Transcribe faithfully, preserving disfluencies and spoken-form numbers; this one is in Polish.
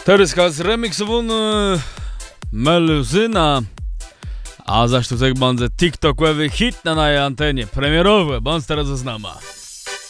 Teraz z remixową meluzyna, a zaś tutaj będzie TikTokowy hit na naszej antenie, premierowy, bądź teraz z nami.